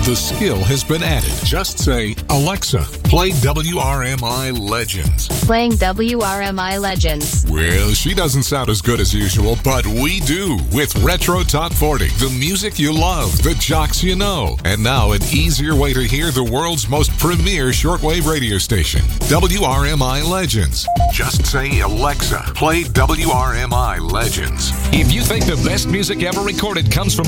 The skill has been added. Just say, Alexa, play WRMI Legends. Playing WRMI Legends. Well, she doesn't sound as good as usual, but we do with Retro Top 40. The music you love, the jocks you know. And now an easier way to hear the world's most premier shortwave radio station, WRMI Legends. Just say, Alexa, play WRMI Legends. If you think the best music ever recorded comes from